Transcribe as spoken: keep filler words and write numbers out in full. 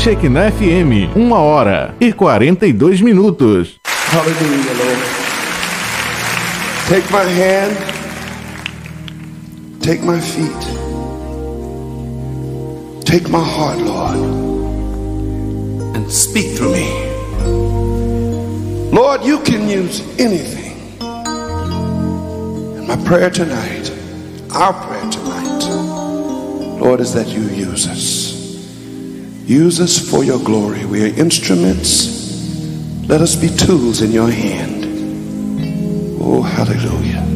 Shekinah F M, uma hora e quarenta e dois minutos. Hallelujah, Lord. Take my hand, take my feet, take my heart, Lord, and speak through me. Lord, you can use anything. And my prayer tonight, our prayer tonight, Lord, is that you use us. Use us for your glory. We are instruments. Let us be tools in your hand. Oh, hallelujah.